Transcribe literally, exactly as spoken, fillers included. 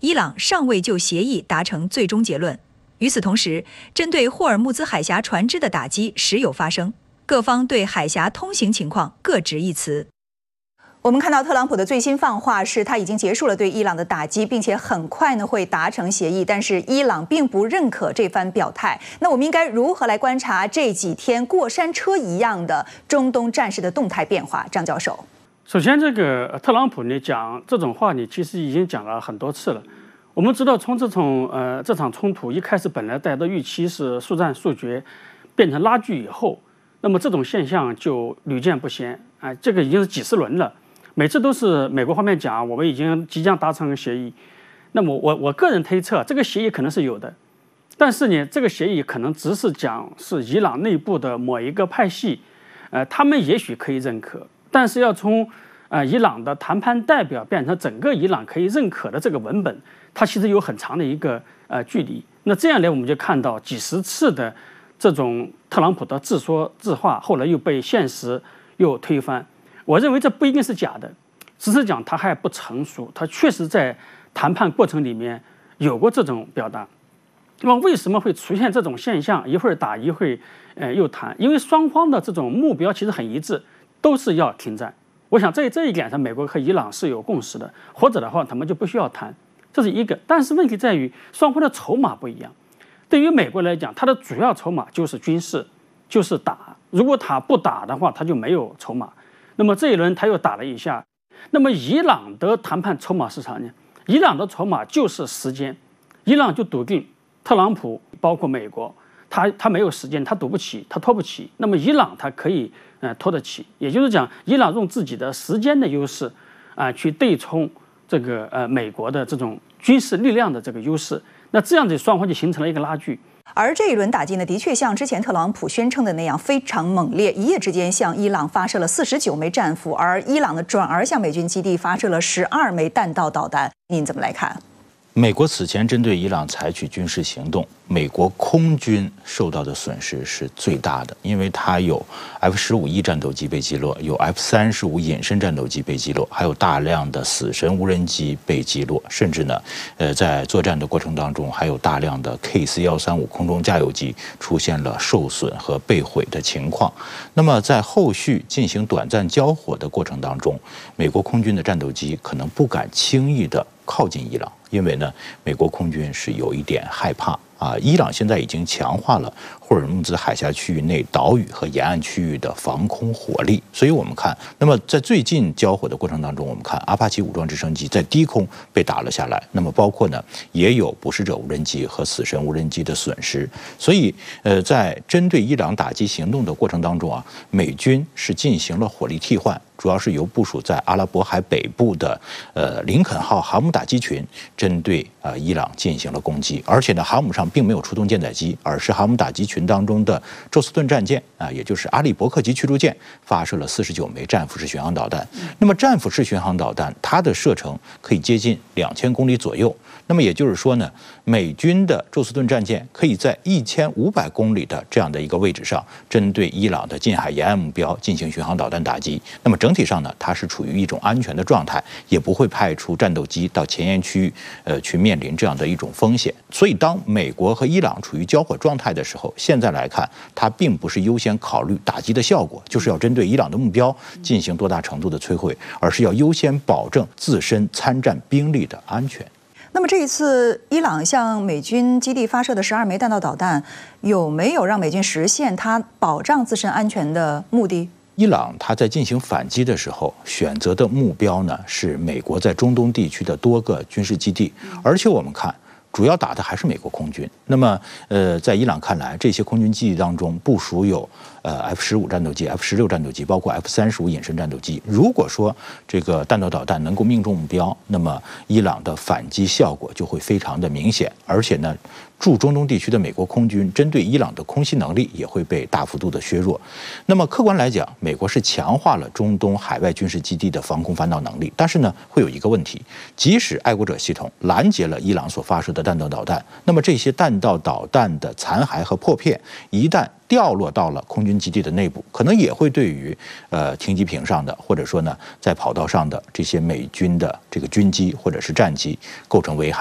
伊朗尚未就协议达成最终结论。与此同时，针对霍尔木兹海峡船只的打击时有发生，各方对海峡通行情况各执一词。我们看到特朗普的最新放话是，他已经结束了对伊朗的打击，并且很快呢会达成协议。但是伊朗并不认可这番表态。那我们应该如何来观察这几天过山车一样的中东战事的动态变化？张教授， 首先，这个特朗普呢讲这种话，你其实已经讲了很多次了。我们知道，从这种呃这场冲突一开始，本来大家的预期是速战速决，变成拉锯以后，那么这种现象就屡见不鲜啊、呃，这个已经是几十轮了。每次都是美国方面讲我们已经即将达成协议，那么我我个人推测这个协议可能是有的，但是呢，这个协议可能只是讲是伊朗内部的某一个派系，呃，他们也许可以认可，但是要从呃伊朗的谈判代表变成整个伊朗可以认可的这个文本，它其实有很长的一个呃距离。那这样呢，我们就看到几十次的这种特朗普的自说自话，后来又被现实又推翻。我认为这不一定是假的，只是讲他还不成熟，他确实在谈判过程里面有过这种表达。那么为什么会出现这种现象？一会儿打一会儿呃又谈，因为双方的这种目标其实很一致，都是要停战。我想在这一点上，美国和伊朗是有共识的，或者的话他们就不需要谈，这是一个。但是问题在于双方的筹码不一样。对于美国来讲，它的主要筹码就是军事，就是打。如果他不打的话，他就没有筹码。那么这一轮他又打了一下，那么伊朗的谈判筹码市场呢？伊朗的筹码就是时间，伊朗就笃定特朗普包括美国，他他没有时间，他赌不起，他拖不起。那么伊朗他可以呃拖得起，也就是讲，伊朗用自己的时间的优势啊、呃、去对冲这个呃美国的这种军事力量的这个优势。那这样子双方就形成了一个拉锯。 而这一轮打击呢，的确像之前特朗普宣称的那样非常猛烈，一夜之间向伊朗发射了四十九枚战斧，而伊朗呢转而向美军基地发射了十二枚弹道导弹。您怎么来看？ 美国此前针对伊朗采取军事行动，美国空军受到的损失是最大的，因为它有 F 十五 E 战斗机被击落，有 F 三十五 隐身战斗机被击落，还有大量的死神无人机被击落，甚至呢，呃，在作战的过程当中，还有大量的 K C 一三五空中加油机出现了受损和被毁的情况。那么在后续进行短暂交火的过程当中，美国空军的战斗机可能不敢轻易的靠近伊朗，因为呢，美国空军是有一点害怕啊。伊朗现在已经强化了霍尔木兹海峡区域内岛屿和沿岸区域的防空火力，所以我们看，那么在最近交火的过程当中，我们看阿帕奇武装直升机在低空被打了下来，那么包括呢也有捕食者无人机和死神无人机的损失，所以呃，在针对伊朗打击行动的过程当中啊，美军是进行了火力替换。主要是由部署在阿拉伯海北部的呃林肯号航母打击群针对呃伊朗进行了攻击，而且呢航母上并没有出动舰载机，而是航母打击群当中的宙斯盾战舰啊、呃，也就是阿利伯克级驱逐舰发射了四十九枚战斧式巡航导弹。那么战斧式巡航导弹它的射程可以接近两千公里左右，那么也就是说呢，美军的宙斯盾战舰可以在一千五百公里的这样的一个位置上，针对伊朗的近海沿岸目标进行巡航导弹打击。那么整体上呢，它是处于一种安全的状态，也不会派出战斗机到前沿区域，呃，去面临这样的一种风险。所以，当美国和伊朗处于交火状态的时候，现在来看，它并不是优先考虑打击的效果，就是要针对伊朗的目标进行多大程度的摧毁，而是要优先保证自身参战兵力的安全。 那么这一次伊朗向美军基地发射的十二枚弹道导弹，有没有让美军实现它保障自身安全的目的？ 伊朗它在进行反击的时候，选择的目标呢是美国在中东地区的多个军事基地，而且我们看，主要打的还是美国空军。那么，呃，在伊朗看来，这些空军基地当中部署有呃 F 十五 战斗机、F 十六 战斗机，包括 F 三十五 隐身战斗机。如果说这个弹道导弹能够命中目标，那么伊朗的反击效果就会非常的明显，而且呢，驻中东地区的美国空军针对伊朗的空袭能力也会被大幅度的削弱。那么客观来讲，美国是强化了中东海外军事基地的防空反导能力，但是呢，会有一个问题，即使爱国者系统拦截了伊朗所发射的弹道导弹，那么这些弹道导弹的残骸和破片一旦掉落到了空军基地的内部，可能也会对于呃停机坪上的，或者说呢在跑道上的这些美军的这个军机或者是战机构成危害。